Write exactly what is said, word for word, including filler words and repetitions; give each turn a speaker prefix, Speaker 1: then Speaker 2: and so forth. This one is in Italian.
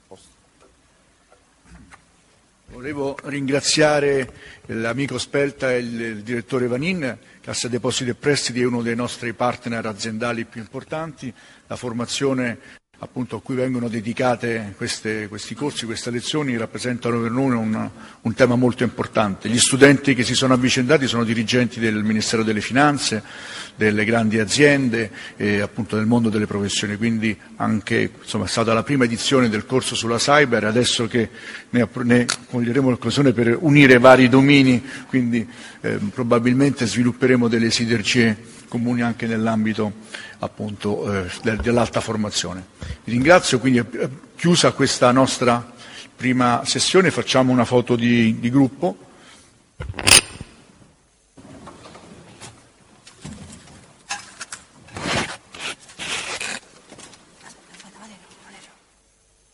Speaker 1: Volevo ringraziare l'amico Spelta e il, il direttore Vanin. Cassa Depositi e Prestiti è uno dei nostri partner aziendali più importanti. La formazione appunto a cui vengono dedicate queste, questi corsi, queste lezioni, rappresentano per noi un, un tema molto importante. Gli studenti che si sono avvicendati sono dirigenti del Ministero delle Finanze, delle grandi aziende e appunto del mondo delle professioni, quindi anche insomma, è stata la prima edizione del corso sulla cyber, adesso che ne, ne coglieremo l'occasione per unire vari domini, quindi eh, probabilmente svilupperemo delle sinergie comuni anche nell'ambito appunto eh, dell'alta formazione. Vi ringrazio, quindi chiusa questa nostra prima sessione facciamo una foto di, di gruppo.